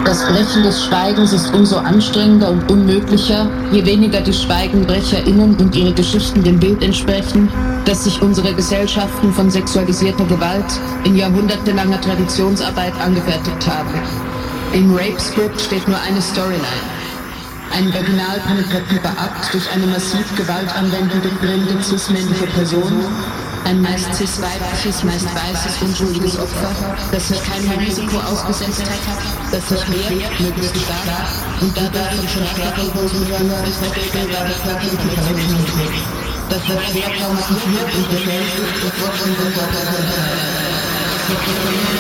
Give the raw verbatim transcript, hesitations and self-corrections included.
Das Brechen des Schweigens ist umso anstrengender und unmöglicher, je weniger die SchweigenbrecherInnen und ihre Geschichten dem Bild entsprechen, das sich unsere Gesellschaften von sexualisierter Gewalt in jahrhundertelanger Traditionsarbeit angefertigt haben. Im Rape-Script steht nur eine Storyline. Ein vaginal penetrativer Akt durch eine massiv gewaltanwendende, fremde, cis-männliche Person, ein meist cis-weibliches, meist weißes, unschuldiges Opfer, das sich keinem Risiko ausgesetzt hat, das sich wehrt, möglichst stark, und dadurch von stärkeren Hosenmüllern ist verstellbare körperliche Verletzungen trägt. Das wird schwer traumatisiert und gefällt und wird von der Körper